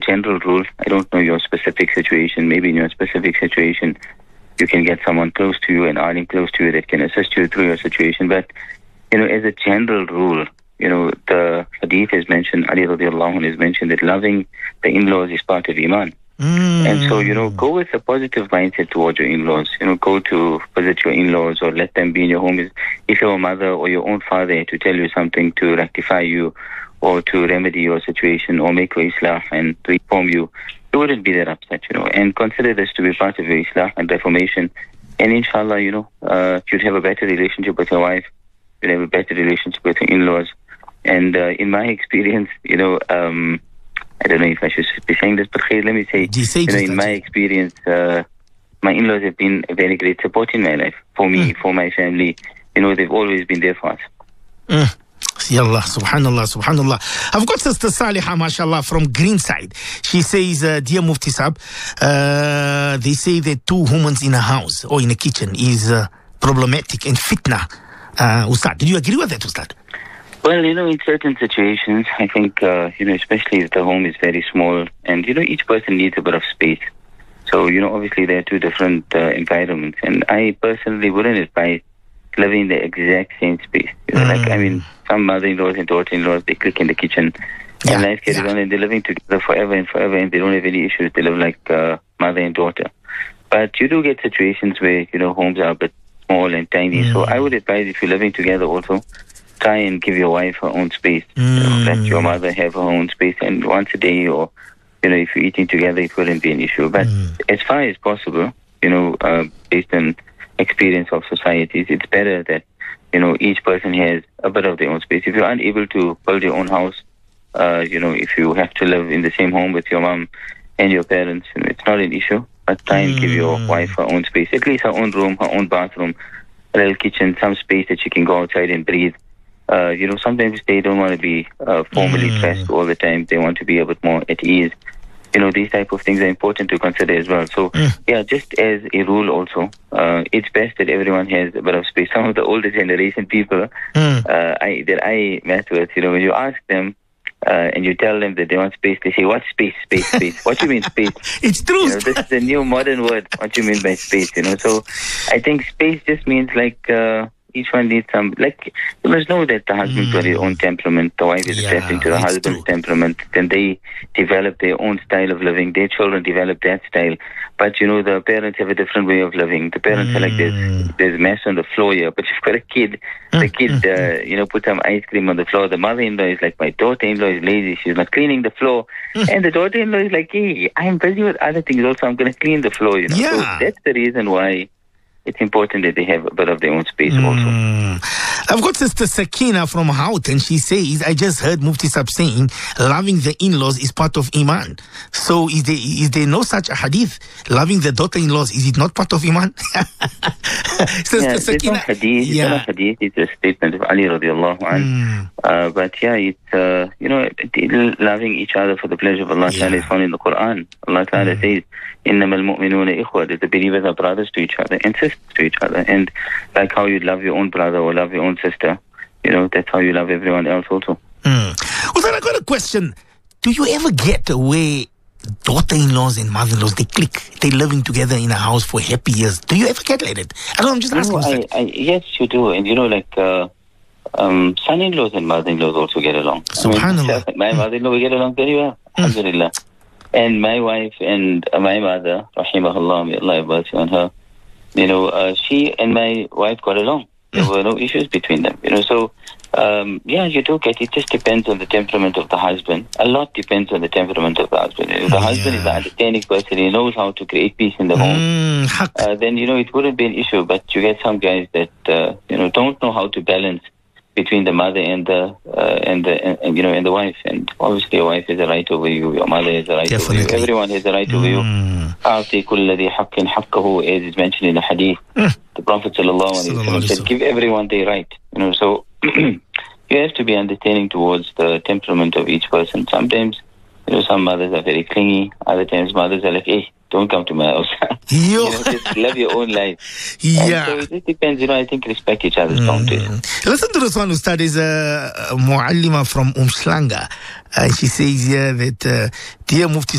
general rule, I don't know your specific situation. Maybe in your specific situation, you can get someone close to you, an alim close to you that can assist you through your situation. But, as a general rule, the hadith has mentioned, Ali radiallahu anhu has mentioned that loving the in-laws is part of Iman. And so, go with a positive mindset towards your in-laws. Go to visit your in-laws or let them be in your home. If your mother or your own father to tell you something to rectify you or to remedy your situation or make your islah and to inform you, you wouldn't be that upset, and consider this to be part of your islah and reformation. And inshallah, you'd have a better relationship with your wife. You'd have a better relationship with your in-laws. And in my experience, I don't know if I should be saying this, but let me say, in my experience, my in-laws have been a very great support in my life. For me, for my family, they've always been there for us. Yallah, subhanallah. I've got Sister Saliha, mashallah, from Greenside. She says, dear Mufti Sahab, they say that two humans in a house or in a kitchen is problematic and fitna. Ustad, do you agree with that, Ustad? Well, in certain situations, I think, especially if the home is very small and, each person needs a bit of space. So, obviously there are two different environments. And I personally wouldn't advise living in the exact same space. Some mother-in-laws and daughter-in-laws, they click in the kitchen and life carries on and they're living together forever and they don't have any issues. They live like mother and daughter. But you do get situations where, homes are a bit small and tiny. So I would advise if you're living together also, try and give your wife her own space. Let your mother have her own space, and once a day or, if you're eating together, it wouldn't be an issue. But as far as possible, based on experience of societies, it's better that, each person has a bit of their own space. If you're unable to build your own house, if you have to live in the same home with your mom and your parents, it's not an issue. But try and give your wife her own space, at least her own room, her own bathroom, a little kitchen, some space that she can go outside and breathe. Sometimes they don't want to be formally dressed all the time. They want to be a bit more at ease. These type of things are important to consider as well. So, just as a rule also, it's best that everyone has a bit of space. Some of the older generation people that I met with, when you ask them and you tell them that they want space, they say, what space? What do you mean space? It's true. This is a new modern word. What do you mean by space? So I think space just means like... each one needs some, you must know that the husband's got his own temperament, the wife is adapting to the husband's temperament, then they develop their own style of living, their children develop that style, but the parents have a different way of living. The parents are like, there's mess on the floor here, but you've got a kid, the kid, put some ice cream on the floor, the mother-in-law is like, my daughter-in-law is lazy, she's not cleaning the floor, and the daughter-in-law is like, hey, I'm busy with other things also, I'm going to clean the floor, So that's the reason why it's important that they have a bit of their own space also. I've got Sister Sakina from Houghton. She says, I just heard Mufti Sahab saying loving the in-laws is part of Iman. So is there no such a hadith? Loving the daughter-in-laws, is it not part of Iman? Sister Sakina. It's not a hadith. It's a statement of Ali radiallahu anhu. But it's, loving each other for the pleasure of Allah Ta'ala is found in the Quran. Allah Ta'ala says, إِنَّمَا الْمُؤْمِنُونَ إِخْوَةً, that the believers are brothers to each other and sisters to each other. And like how you love your own brother or love your own sister, that's how you love everyone else also. Well, I got a question. Do you ever get where daughter-in-laws and mother-in-laws, they click, they're living together in a house for happy years? Do you ever get like that? I don't know, I'm just asking. Yes, you do. And son-in-laws and mother-in-laws also get along. Subhanallah. My mother-in-law, we get along very well. Alhamdulillah. And my wife and my mother, rahimahullah, may Allah have mercy on her, she and my wife got along. There were no issues between them. So, you do get, it just depends on the temperament of the husband. A lot depends on the temperament of the husband. If the husband is an understanding person, he knows how to create peace in the home, then, it wouldn't be an issue. But you get some guys that, don't know how to balance between the mother and the wife, and obviously your wife has a right over you, your mother has a right over you, everyone has a right over you. أعطي كل ذي حق حقه, as is mentioned in the hadith. The Prophet ﷺ said, give everyone their right. So you have to be understanding towards the temperament of each person. Sometimes, some mothers are very clingy. Other times mothers are like, hey, don't come to my house. Just live your own life. Yeah. And so it depends, I think respect each other's boundaries. Listen to this one, Ustad, is a muallima from Umslanga. And she says here that, dear Mufti